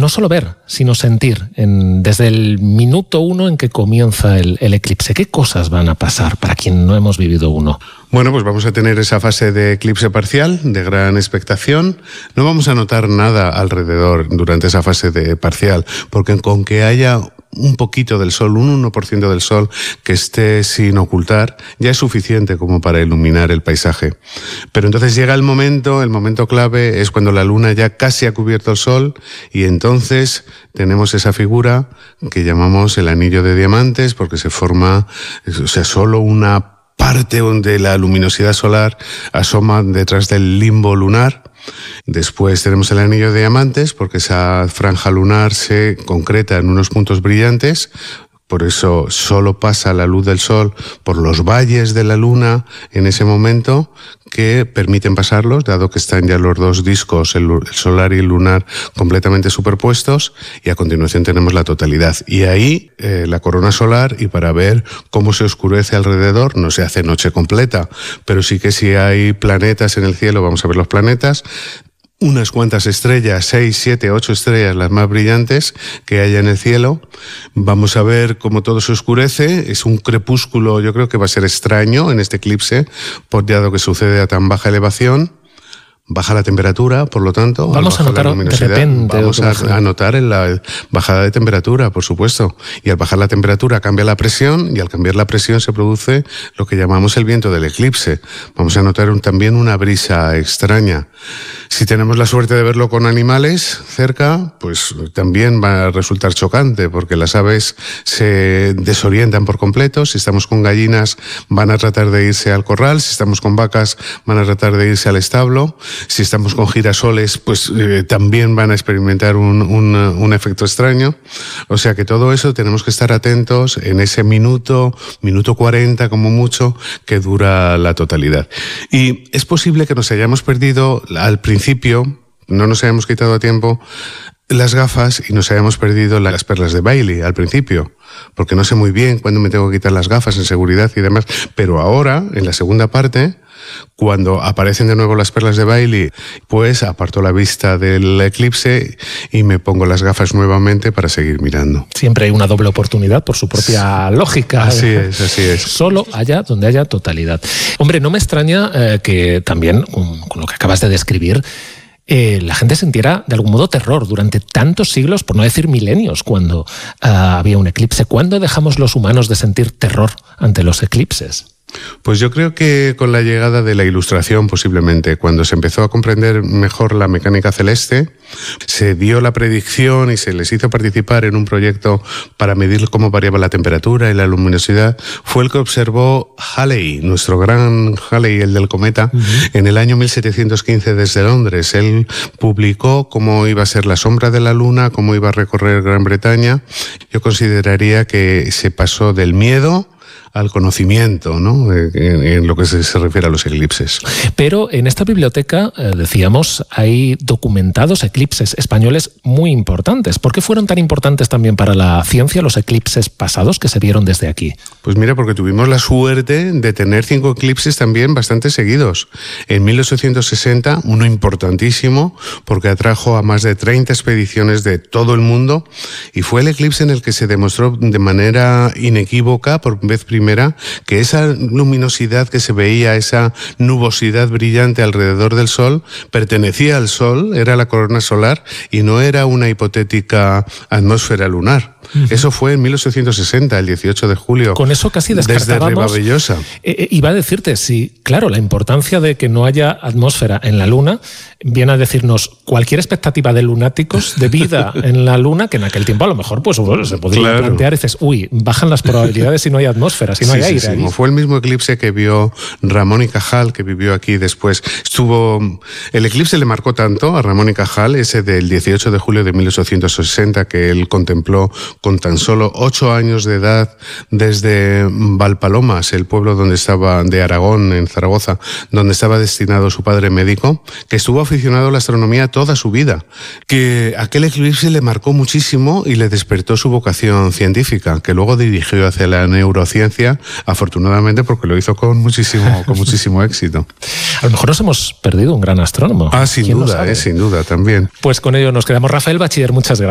no solo ver, sino sentir desde el minuto 1 en que comienza el eclipse. ¿Qué cosas van a pasar para quien no hemos vivido uno? Bueno, pues vamos a tener esa fase de eclipse parcial, de gran expectación. No vamos a notar nada alrededor durante esa fase de parcial, porque con que haya un poquito del sol, un 1% del sol que esté sin ocultar, ya es suficiente como para iluminar el paisaje. Pero entonces llega el momento clave es cuando la luna ya casi ha cubierto el sol y entonces tenemos esa figura que llamamos el anillo de diamantes porque se forma, solo una parte donde la luminosidad solar asoma detrás del limbo lunar. Después tenemos el anillo de diamantes porque esa franja lunar se concreta en unos puntos brillantes. Por eso solo pasa la luz del sol por los valles de la luna en ese momento que permiten pasarlos, dado que están ya los dos discos, el solar y el lunar, completamente superpuestos, y a continuación tenemos la totalidad. Y ahí la corona solar, y para ver cómo se oscurece alrededor, no se hace noche completa, pero sí que si hay planetas en el cielo, vamos a ver los planetas, unas cuantas estrellas, 6, 7, 8 estrellas, las más brillantes que haya en el cielo. Vamos a ver cómo todo se oscurece. Es un crepúsculo, yo creo que va a ser extraño en este eclipse, dado que sucede a tan baja elevación. Baja la temperatura, por lo tanto. Vamos a notar de repente. Vamos a notar en la bajada de temperatura, por supuesto. Y al bajar la temperatura cambia la presión y al cambiar la presión se produce lo que llamamos el viento del eclipse. Vamos a notar también una brisa extraña. Si tenemos la suerte de verlo con animales cerca, pues también va a resultar chocante porque las aves se desorientan por completo. Si estamos con gallinas van a tratar de irse al corral. Si estamos con vacas van a tratar de irse al establo. Si estamos con girasoles, pues también van a experimentar un efecto extraño. O sea que todo eso tenemos que estar atentos en ese minuto 40 como mucho, que dura la totalidad. Y es posible que nos hayamos perdido al principio, no nos hayamos quitado a tiempo las gafas y nos hayamos perdido las perlas de Bailey al principio, porque no sé muy bien cuándo me tengo que quitar las gafas en seguridad y demás. Pero ahora, en la segunda parte, cuando aparecen de nuevo las perlas de Bailey, pues aparto la vista del eclipse y me pongo las gafas nuevamente para seguir mirando. Siempre hay una doble oportunidad por su propia lógica. Así es. Solo allá donde haya totalidad. Hombre, no me extraña que también, con lo que acabas de describir, la gente sintiera de algún modo terror durante tantos siglos, por no decir milenios, cuando había un eclipse. ¿Cuándo dejamos los humanos de sentir terror ante los eclipses? Pues yo creo que con la llegada de la Ilustración, posiblemente, cuando se empezó a comprender mejor la mecánica celeste, se dio la predicción y se les hizo participar en un proyecto para medir cómo variaba la temperatura y la luminosidad. Fue el que observó Halley, nuestro gran Halley, el del cometa, en el año 1715 desde Londres. Él publicó cómo iba a ser la sombra de la luna, cómo iba a recorrer Gran Bretaña. Yo consideraría que se pasó del miedo al conocimiento, ¿no? En lo que se refiere a los eclipses. Pero en esta biblioteca, decíamos, hay documentados eclipses españoles muy importantes. ¿Por qué fueron tan importantes también para la ciencia los eclipses pasados que se vieron desde aquí? Pues mira, porque tuvimos la suerte de tener 5 eclipses también bastante seguidos. En 1860, uno importantísimo, porque atrajo a más de 30 expediciones de todo el mundo, y fue el eclipse en el que se demostró de manera inequívoca, por vez primera, que esa luminosidad que se veía, esa nubosidad brillante alrededor del Sol, pertenecía al Sol, era la corona solar y no era una hipotética atmósfera lunar. Eso fue en 1860, el 18 de julio. Con eso casi descartábamos. Desde Rebavellosa. Iba a decirte, sí, claro, la importancia de que no haya atmósfera en la Luna viene a decirnos cualquier expectativa de lunáticos de vida en la Luna, que en aquel tiempo a lo mejor pues bueno, se podría plantear y dices, bajan las probabilidades si no hay atmósfera, si no hay aire. Sí. Fue el mismo eclipse que vio Ramón y Cajal, que vivió aquí después. El eclipse le marcó tanto a Ramón y Cajal, ese del 18 de julio de 1860, que él contempló con tan solo 8 años de edad desde Valpalomas, el pueblo donde estaba de Aragón, en Zaragoza, donde estaba destinado su padre médico, que estuvo aficionado a la astronomía toda su vida, que aquel eclipse le marcó muchísimo y le despertó su vocación científica, que luego dirigió hacia la neurociencia, afortunadamente porque lo hizo con muchísimo éxito. A lo mejor nos hemos perdido un gran astrónomo. Sin duda también. Pues con ello nos quedamos. Rafael Bachiller, muchas gracias.